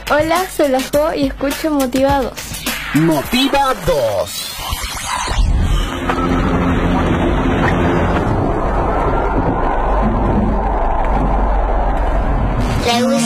Hola, soy la Jo y escucho Motivados. Motivados. Le